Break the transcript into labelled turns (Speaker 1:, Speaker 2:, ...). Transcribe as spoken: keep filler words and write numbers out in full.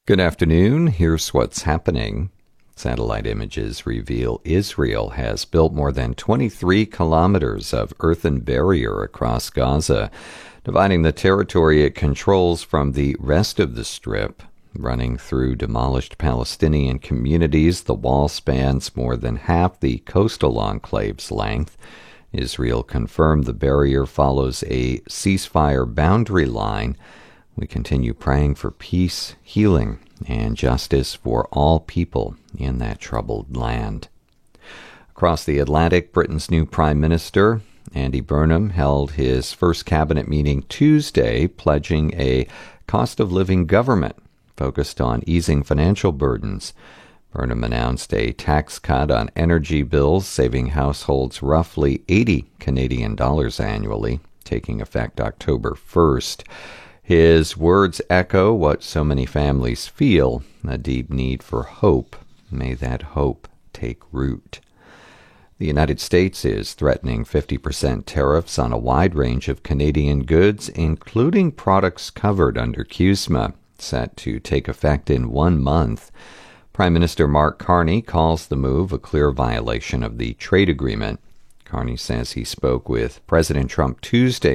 Speaker 1: Good afternoon. Here's what's happening. Satellite images reveal Israel has built more than twenty-three kilometers of earthen barrier across Gaza, dividing the territory it controls from the rest of the Strip. Running through demolished Palestinian communities, the wall spans more than half the coastal enclave's length. Israel confirmed the barrier follows a ceasefire boundary line. We continue praying for peace, healing, and justice for all people in that troubled land. Across the Atlantic, Britain's new Prime Minister, Andy Burnham, held his first cabinet meeting Tuesday, pledging a cost-of-living government focused on easing financial burdens. Burnham announced a tax cut on energy bills, saving households roughly eighty Canadian dollars annually, taking effect October first. His words echo what so many families feel, a deep need for hope. May that hope take root. The United States is threatening fifty percent tariffs on a wide range of Canadian goods, including products covered under CUSMA, set to take effect in one month. Prime Minister Mark Carney calls the move a clear violation of the trade agreement. Carney says he spoke with President Trump Tuesday